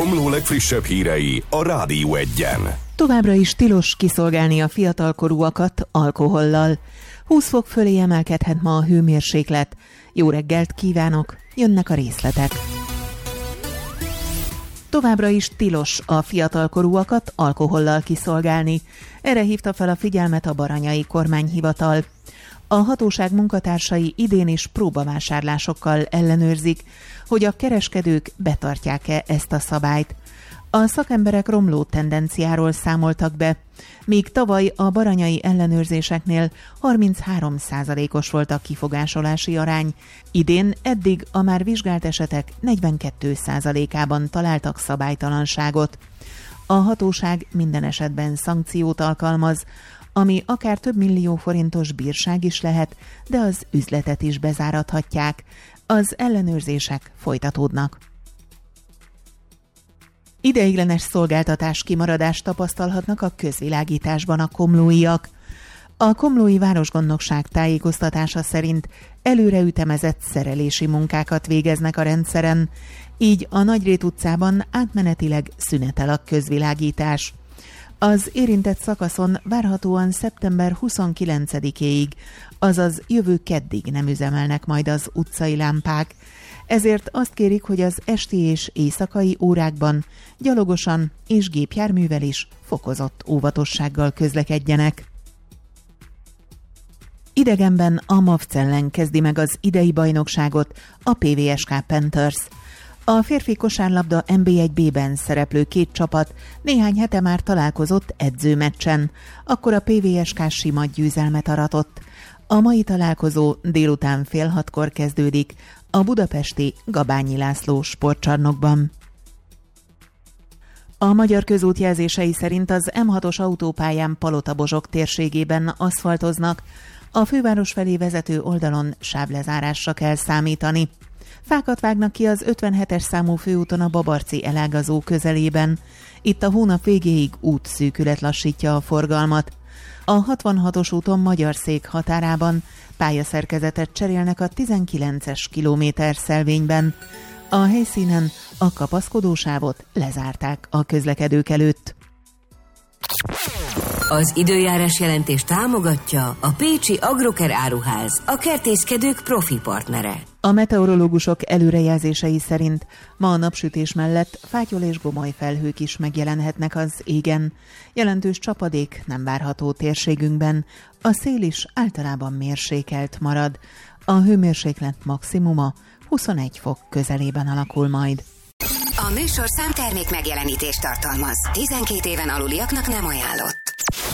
Komló legfrissebb hírei a Rádió 1-en. Továbbra is tilos kiszolgálni a fiatalkorúakat alkohollal. 20 fok fölé emelkedhet ma a hőmérséklet. Jó reggelt kívánok, jönnek a részletek. Továbbra is tilos a fiatalkorúakat alkohollal kiszolgálni. Erre hívta fel a figyelmet a Baranyai Kormányhivatal. A hatóság munkatársai idén is próbavásárlásokkal ellenőrzik, hogy a kereskedők betartják-e ezt a szabályt. A szakemberek romló tendenciáról számoltak be, míg tavaly a baranyai ellenőrzéseknél 33%-os volt a kifogásolási arány, idén eddig a már vizsgált esetek 42%-ában találtak szabálytalanságot. A hatóság minden esetben szankciót alkalmaz, ami akár több millió forintos bírság is lehet, de az üzletet is bezárathatják. Az ellenőrzések folytatódnak. Ideiglenes szolgáltatás kimaradást tapasztalhatnak a közvilágításban a komlóiak. A komlói városgondnokság tájékoztatása szerint előreütemezett szerelési munkákat végeznek a rendszeren, így a Nagyrét utcában átmenetileg szünetel a közvilágítás. Az érintett szakaszon várhatóan szeptember 29-éig, azaz jövő keddig nem üzemelnek majd az utcai lámpák. Ezért azt kérik, hogy az esti és éjszakai órákban gyalogosan és gépjárművel is fokozott óvatossággal közlekedjenek. Idegenben a Mavc ellen kezdi meg az idei bajnokságot a PVSK Panthers. A férfi kosárlabda NB1B-ben szereplő két csapat néhány hete már találkozott edzőmeccsen, akkor a PVSK sima győzelmet aratott. A mai találkozó délután 5:30 kezdődik a budapesti Gabányi László sportcsarnokban. A Magyar Közút jelzései szerint az M6-os autópályán Palota-Bozsok térségében aszfaltoznak, a főváros felé vezető oldalon sávlezárásra kell számítani. Fákat vágnak ki az 57-es számú főúton a Babarci elágazó közelében. Itt a hónap végéig útszűkület lassítja a forgalmat. A 66-os úton Magyarszék határában pályaszerkezetet cserélnek a 19-es kilométerszelvényben. A helyszínen a kapaszkodósávot lezárták a közlekedők előtt. Az időjárás jelentést támogatja a Pécsi Agroker Áruház, a kertészkedők profi partnere. A meteorológusok előrejelzései szerint ma a napsütés mellett fátyol és gomoly felhők is megjelenhetnek az égen. Jelentős csapadék nem várható térségünkben, a szél is általában mérsékelt marad. A hőmérséklet maximuma 21 fok közelében alakul majd. A műsorszám termék megjelenítést tartalmaz. 12 éven aluliaknak nem ajánlott.